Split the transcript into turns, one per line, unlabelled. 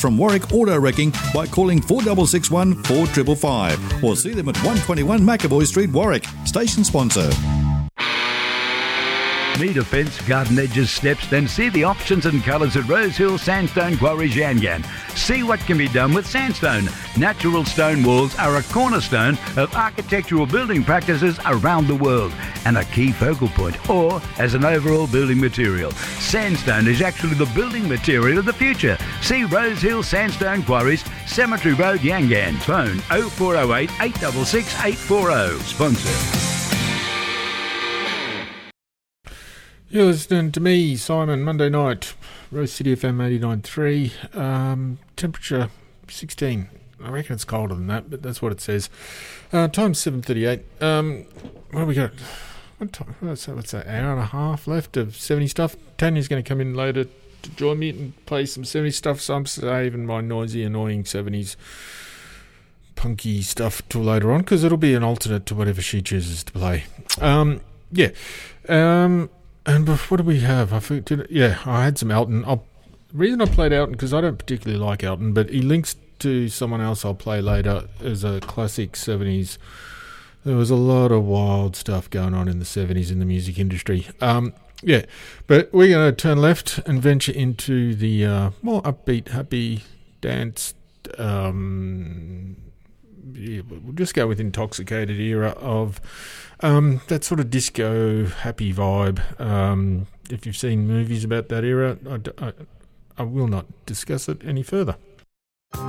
from Warwick Auto Wrecking by calling 4661 4555 or see them at 121 McAvoy Street, Warwick. Station sponsor.
Need a fence, garden edges, steps? Then see the options and colours at Rosehill Sandstone Quarries Yangan. See what can be done with sandstone. Natural stone walls are a cornerstone of architectural building practices around the world and a key focal point, or as an overall building material. Sandstone is actually the building material of the future. See Rosehill Sandstone Quarries, Cemetery Road, Yangan. Phone 0408 866 840. Sponsor.
You're listening to me, Simon, Monday night, Rose City FM 89.3, temperature 16. I reckon it's colder than that, but that's what it says. Time's 7:38. What have we got? What time? What's that, hour and a half left of 70 stuff? Tanya's going to come in later to join me and play some 70 stuff, so I'm saving my noisy, annoying 70s punky stuff till later on, because it'll be an alternate to whatever she chooses to play. And what do we have? I had some Elton. The reason I played Elton, because I don't particularly like Elton, but he links to someone else I'll play later as a classic 70s. There was a lot of wild stuff going on in the 70s in the music industry. But we're going to turn left and venture into the more upbeat, happy dance. We'll just go with Intoxicated era of that sort of disco happy vibe. If you've seen movies about that era, I will not discuss it any further.